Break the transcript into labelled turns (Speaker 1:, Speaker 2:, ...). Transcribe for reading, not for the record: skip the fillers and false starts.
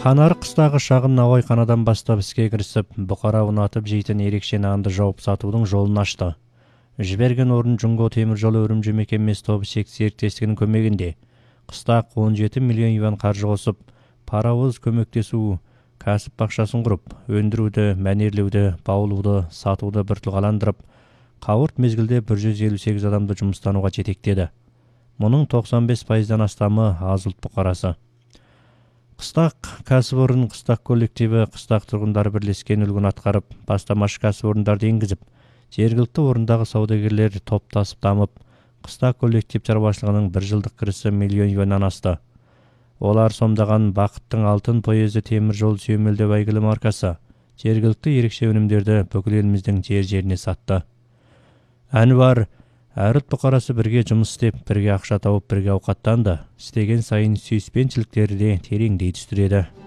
Speaker 1: Ханар қыстағы шағын наубайханадан бастап іске кірісіп, бұқара ұнатып жейтін ерекше нанды жауып сатудың жолын ашты. Жіберген орын Жұңго темір жолы үрімжі мекемесі тобы серіктестігінің көмегінде қыстақ 17 миллион юан қаржы қосып, паровоз көмектесу кәсіп бақшасын құрып, өндіруді, мәнерлеуді, баулуды, сатуды біртілғаландырып, қауырт мезгілде 158 адамды жұмыстануға жетектеді. Мұның 95%-дан астамы аз ұлт бұқарасы. Қыстақ кәсіпорын, қыстақ коллективі, қыстақ тұрғындары бірлескен үлгін атқарып, бастамашы кәсіпорындарды енгізіп, жергілікті орындағы саудагерлер топтасып дамып, қыстақ коллектив шаруашылығының бір жылдық кірісі миллион юаннан асты. Олар сомдаған Бақыттың алтын поезы темір жол сүйемелдеу әйгілі маркасы жергілікті ерекше өнімдерді бүкіл еліміздің жер-жеріне сатты. Әнуар, әріт бұқарасы бірге жұмыс істеп, бірге ақша тауып, бірге ауқаттанды. Істеген сайын сүйіспеншіліктері де тереңдей түсті деді.